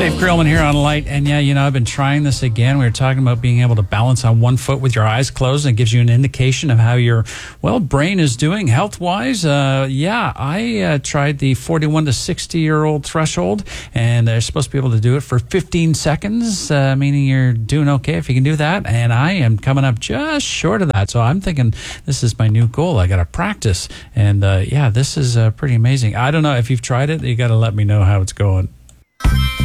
Dave Krillman here on Light. And yeah, I've been trying this again. We were talking about being able to balance on one foot with your eyes closed, and it gives you an indication of how your, brain is doing health-wise. I tried the 41 to 60-year-old threshold, and they're supposed to be able to do it for 15 seconds, meaning you're doing okay if you can do that. And I am coming up just short of that. So I'm thinking this is my new goal. I got to practice. And this is pretty amazing. I don't know if you've tried it. You got to let me know how it's going.